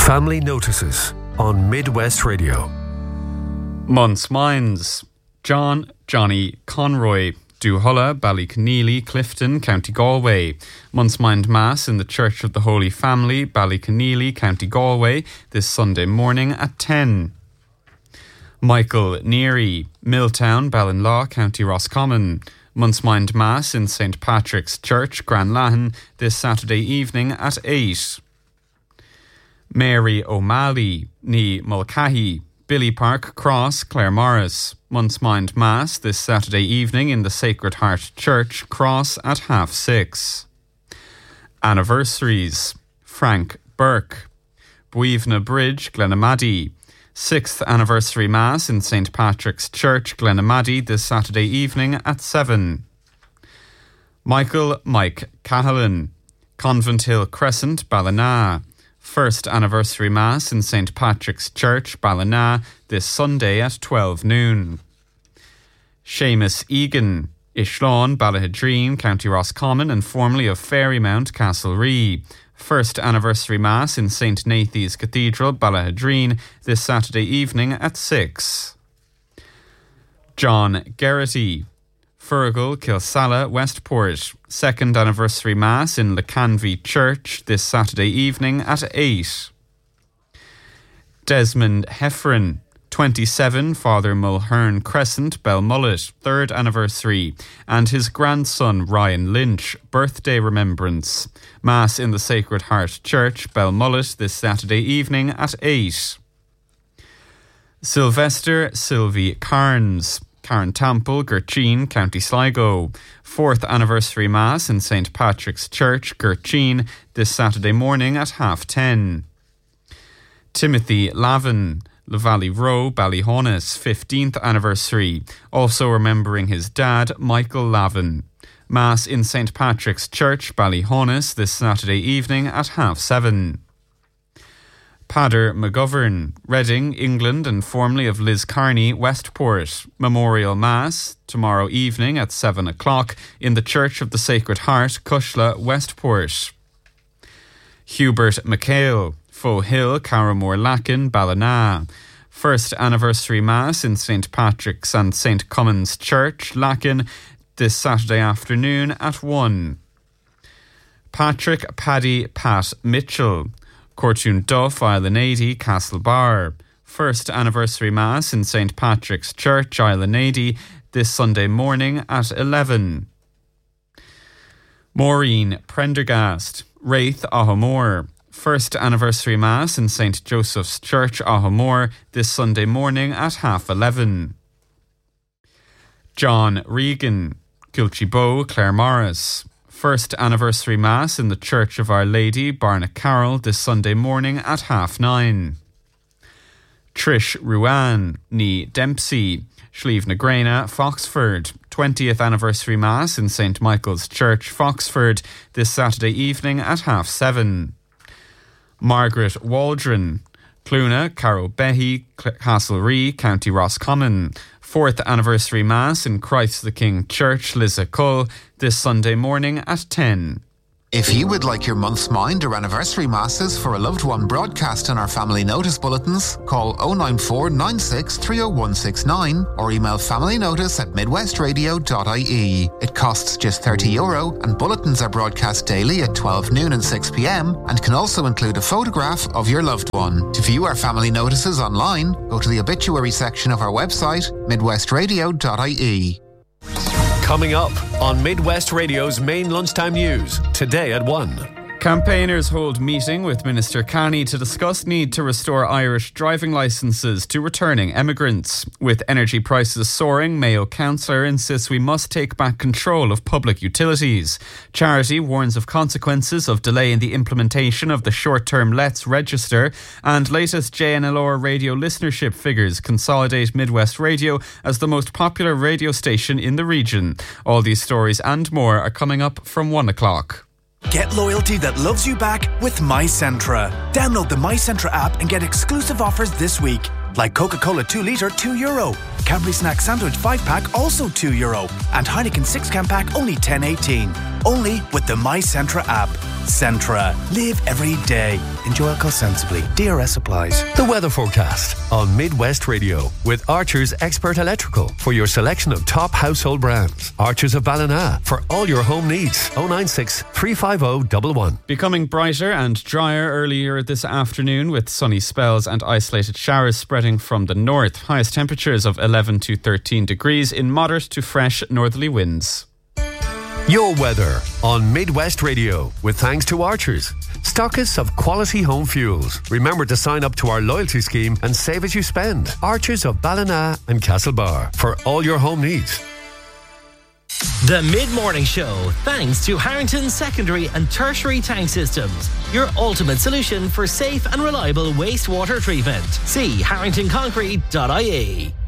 Family Notices on Midwest Radio. Month's Minds. John, Johnny, Conroy, Duhulla, Ballyconneely, Clifton, County Galway. Month's Mind Mass in the Church of the Holy Family, Ballyconneely, County Galway, this Sunday morning at 10. Michael Neary, Milltown, Ballinlaw, County Roscommon. Month's Mind Mass in St. Patrick's Church, Granlahan, this Saturday evening at 8. Mary O'Malley, ní Mulcahy, Billy Park Cross, Claremorris. Month's Mind Mass this Saturday evening in the Sacred Heart Church, Cross at 6:30. Anniversaries. Frank Burke, Buivna Bridge, Glenamaddy. 6th Anniversary Mass in St. Patrick's Church, Glenamaddy this Saturday evening at 7. Michael Mike Cahalan, Convent Hill Crescent, Ballina. 1st Anniversary Mass in St. Patrick's Church, Ballina, this Sunday at 12 noon. Seamus Egan, Ishlawn, Ballahadreen, County Roscommon and formerly of Fairymount, Castlerea. 1st Anniversary Mass in St. Nathy's Cathedral, Ballahadreen, this Saturday evening at 6. John Geraghty, Fergal, Kilsalla, Westport. 2nd Anniversary Mass in Lacanvy Church this Saturday evening at 8. Desmond Heffron, 27, Father Mulhern Crescent, Belmullet, 3rd Anniversary, and his grandson Ryan Lynch, birthday remembrance. Mass in the Sacred Heart Church, Belmullet, this Saturday evening at 8. Sylvester Sylvie Carnes, Carntample, Gurcheen, County Sligo. 4th Anniversary Mass in St. Patrick's Church, Gurcheen, this Saturday morning at 10:30. Timothy Lavin, Valley Row, Ballyhonus, 15th Anniversary. Also remembering his dad, Michael Lavin. Mass in St. Patrick's Church, Ballyhonus, this Saturday evening at 7:30. Padder McGovern, Reading, England and formerly of Liscarney, Westport. Memorial Mass tomorrow evening at 7 o'clock in the Church of the Sacred Heart, Cushla, Westport. Hubert McHale, Foe Hill, Carramore Lacken, Ballina. 1st Anniversary Mass in St. Patrick's and St. Cummins Church, Lacken, this Saturday afternoon at 1. Patrick Paddy Pat Mitchell, Cortoon Duff, Islanady, Castlebar. 1st Anniversary Mass in St. Patrick's Church, Islanady, this Sunday morning at 11. Maureen Prendergast, Wraith, Ahomore. 1st Anniversary Mass in St. Joseph's Church, Ahomore, this Sunday morning at 11:30. John Regan, Kilchiebeau, Claremorris. 1st Anniversary Mass in the Church of Our Lady, Barnacarroll, this Sunday morning at 9:30. Trish Ruan, ní Dempsey, Slieve na Grena, Foxford. 20th Anniversary Mass in St. Michael's Church, Foxford, this Saturday evening at 7:30. Margaret Waldron, Cluna, Carrow Behy, Castlerea, County Roscommon. 4th Anniversary Mass in Christ the King Church, Lissacull, this Sunday morning at 10. If you would like your month's mind or anniversary masses for a loved one broadcast in our family notice bulletins, call 094 96 30169 or email familynotice@midwestradio.ie. It costs just €30 and bulletins are broadcast daily at 12 noon and 6 p.m. and can also include a photograph of your loved one. To view our family notices online, go to the obituary section of our website, midwestradio.ie. Coming up on Midwest Radio's main lunchtime news, today at 1. Campaigners hold meeting with Minister Canny to discuss need to restore Irish driving licences to returning emigrants. With energy prices soaring, Mayo councillor insists we must take back control of public utilities. Charity warns of consequences of delay in the implementation of the short-term Let's Register, and latest JNLR radio listenership figures consolidate Midwest Radio as the most popular radio station in the region. All these stories and more are coming up from 1 o'clock. Get loyalty that loves you back with MyCentra. Download the MyCentra app and get exclusive offers this week. Like Coca-Cola 2 litre, €2. Cadbury Snack Sandwich 5-pack, also €2. And Heineken 6-can pack, only $10.18. Only with the MyCentra app. Centra. Live every day. Enjoy alcohol sensibly. DRS applies. The weather forecast on Midwest Radio with Archer's Expert Electrical for your selection of top household brands. Archer's of Ballina for all your home needs. 096 350 111. Becoming brighter and drier earlier this afternoon with sunny spells and isolated showers spreading from the north. Highest temperatures of 11 to 13 degrees in moderate to fresh northerly winds. Your weather on Midwest Radio with thanks to Archer's, stockists of quality home fuels. Remember to sign up to our loyalty scheme and save as you spend. Archer's of Ballina and Castlebar for all your home needs. The Mid-Morning Show, thanks to Harrington Secondary and Tertiary Tank Systems, your ultimate solution for safe and reliable wastewater treatment. See harringtonconcrete.ie.